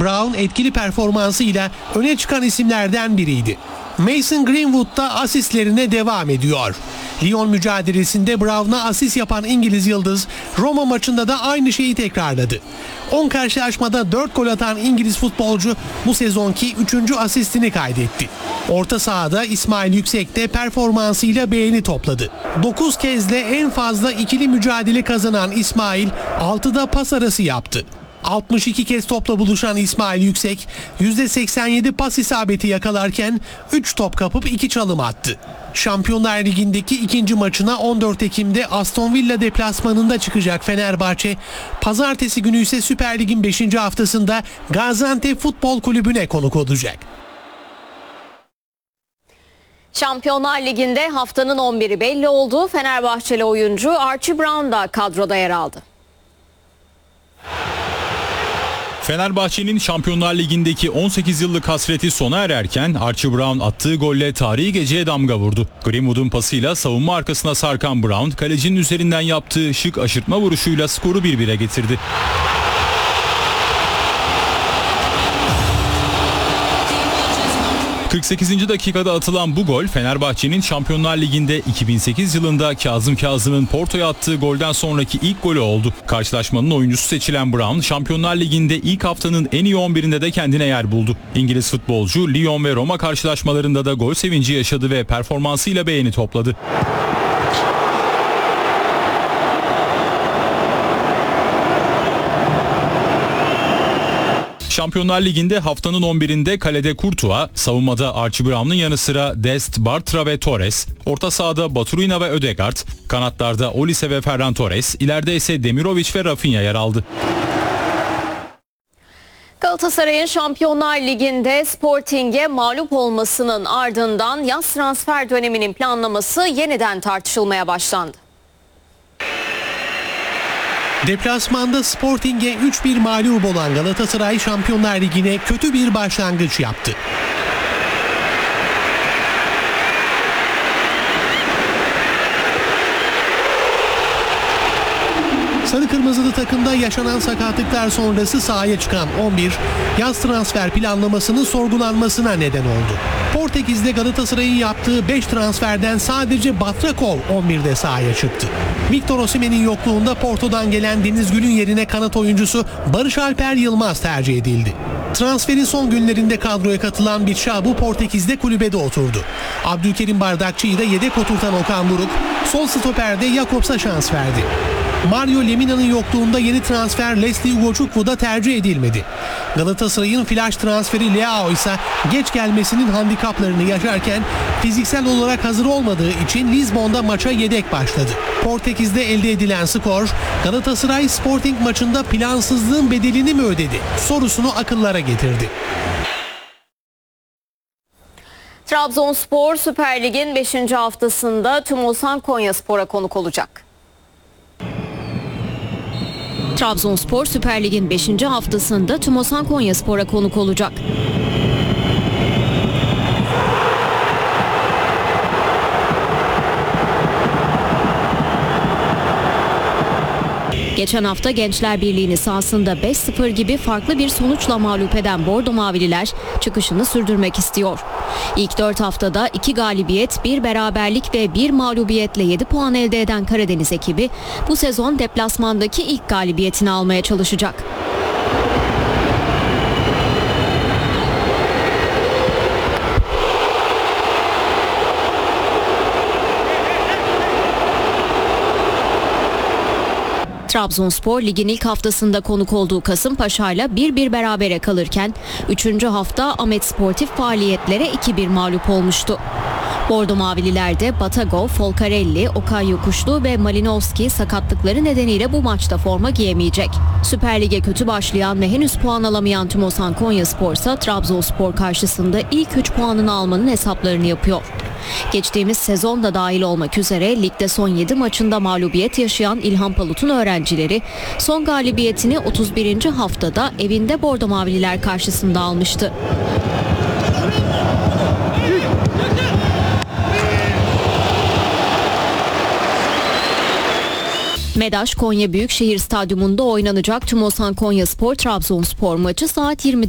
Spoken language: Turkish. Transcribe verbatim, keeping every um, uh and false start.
Brown etkili performansıyla öne çıkan isimlerden biriydi. Mason Greenwood da asistlerine devam ediyor. Lyon mücadelesinde Brown'a asist yapan İngiliz yıldız Roma maçında da aynı şeyi tekrarladı. on karşılaşmada dört gol atan İngiliz futbolcu bu sezonki üçüncü asistini kaydetti. Orta sahada İsmail Yüksek de performansıyla beğeni topladı. dokuz kezde en fazla ikili mücadele kazanan İsmail altıda pas arası yaptı. altmış iki kez topla buluşan İsmail Yüksek yüzde seksen yedi pas isabeti yakalarken üç top kapıp iki çalım attı. Şampiyonlar Ligi'ndeki ikinci maçına on dört Ekim'de Aston Villa deplasmanında çıkacak Fenerbahçe, pazartesi günü ise Süper Lig'in beşinci haftasında Gaziantep Futbol Kulübü'ne konuk olacak. Şampiyonlar Ligi'nde haftanın on biri belli oldu. Fenerbahçeli oyuncu Archie Brown da kadroda yer aldı. Fenerbahçe'nin Şampiyonlar Ligi'ndeki on sekiz yıllık hasreti sona ererken Archie Brown attığı golle tarihi geceye damga vurdu. Greenwood'un pasıyla savunma arkasına sarkan Brown, kalecinin üzerinden yaptığı şık aşırtma vuruşuyla skoru bir bire getirdi. kırk sekizinci dakikada atılan bu gol Fenerbahçe'nin Şampiyonlar Ligi'nde iki bin sekiz yılında Kazım Kazım'ın Porto'ya attığı golden sonraki ilk golü oldu. Karşılaşmanın oyuncusu seçilen Brown, Şampiyonlar Ligi'nde ilk haftanın en iyi on birinde de kendine yer buldu. İngiliz futbolcu Lyon ve Roma karşılaşmalarında da gol sevinci yaşadı ve performansıyla beğeni topladı. Şampiyonlar Ligi'nde haftanın on birinde kalede Courtois, savunmada Archie Brown'un yanı sıra Dest, Bartra ve Torres, orta sahada Baturina ve Ödegaard, kanatlarda Olise ve Ferran Torres, ileride ise Demirovic ve Rafinha yer aldı. Galatasaray'ın Şampiyonlar Ligi'nde Sporting'e mağlup olmasının ardından yaz transfer döneminin planlaması yeniden tartışılmaya başlandı. Deplasmanda Sporting'e üç bir mağlup olan Galatasaray Şampiyonlar Ligi'ne kötü bir başlangıç yaptı. Sarı kırmızılı takımda yaşanan sakatlıklar sonrası sahaya çıkan on bir, yaz transfer planlamasının sorgulanmasına neden oldu. Portekiz'de Galatasaray'ın yaptığı beş transferden sadece Batrakov on birde sahaya çıktı. Victor Osimhen'in yokluğunda Porto'dan gelen Deniz Gül'ün yerine kanat oyuncusu Barış Alper Yılmaz tercih edildi. Transferin son günlerinde kadroya katılan Bitşabu Portekiz'de kulübede oturdu. Abdülkerim Bardakçı'yı da yedek oturtan Okan Buruk, sol stoperde Jakobs'a şans verdi. Mario Lemina'nın yokluğunda yeni transfer Leslie Ugochukwu da tercih edilmedi. Galatasaray'ın flash transferi Leao ise geç gelmesinin handikaplarını yaşarken fiziksel olarak hazır olmadığı için Lizbon'da maça yedek başladı. Portekiz'de elde edilen skor, Galatasaray Sporting maçında plansızlığın bedelini mi ödedi sorusunu akıllara getirdi. Trabzonspor Süper Lig'in beşinci haftasında Tümosan Konyaspor'a konuk olacak. Trabzonspor Süper Lig'in beşinci haftasında Tümosan Konyaspor'a konuk olacak. Geçen hafta Gençler Birliği'ni sahasında beş sıfır gibi farklı bir sonuçla mağlup eden Bordo Mavililer çıkışını sürdürmek istiyor. İlk dört haftada iki galibiyet, bir beraberlik ve bir mağlubiyetle yedi puan elde eden Karadeniz ekibi bu sezon deplasmandaki ilk galibiyetini almaya çalışacak. Trabzonspor ligin ilk haftasında konuk olduğu Kasımpaşa'yla bir bir berabere kalırken üçüncü hafta Ahmet Sportif faaliyetlere iki bir mağlup olmuştu. Bordo Mavililerde Batagov, Folcarelli, Okay Yokuşlu ve Malinowski sakatlıkları nedeniyle bu maçta forma giyemeyecek. Süper Lig'e kötü başlayan ve henüz puan alamayan Tümosan Konyaspor ise Trabzonspor karşısında ilk üç puanını almanın hesaplarını yapıyor. Geçtiğimiz sezon da dahil olmak üzere ligde son yedi maçında mağlubiyet yaşayan İlhan Palut'un öğrencileri son galibiyetini otuz birinci haftada evinde Bordo Mavililer karşısında almıştı. Medaş Konya Büyükşehir Stadyumunda oynanacak Tümosan Konyaspor Trabzonspor maçı saat yirmide